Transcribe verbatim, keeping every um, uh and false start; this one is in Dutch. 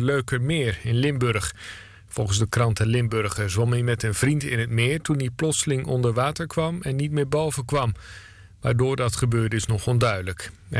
Leukermeer in Limburg. Volgens de krant De Limburger zwom hij met een vriend in het meer toen hij plotseling onder water kwam en niet meer boven kwam. Waardoor dat gebeurde is nog onduidelijk.